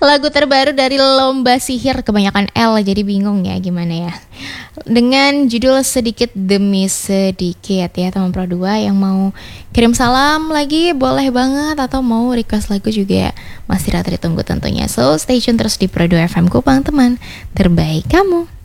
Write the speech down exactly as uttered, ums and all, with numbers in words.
Lagu terbaru dari Lomba Sihir, kebanyakan L jadi bingung ya gimana ya. Dengan judul Sedikit Demi Sedikit ya teman Pro dua. Yang mau kirim salam lagi boleh banget, atau mau request lagu juga masih Ratri tunggu tentunya. So stay tune terus di Pro dua F M Kupang, teman terbaik kamu.